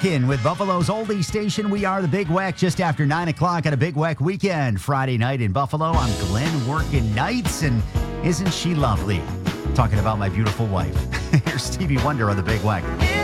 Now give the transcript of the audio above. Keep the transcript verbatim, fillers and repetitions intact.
Rockin' with Buffalo's oldie station. We are the Big Weck just after nine o'clock on a Big Weck weekend. Friday night in Buffalo. I'm Glenn working nights, and isn't she lovely? Talking about my beautiful wife. Here's Stevie Wonder on the Big Weck.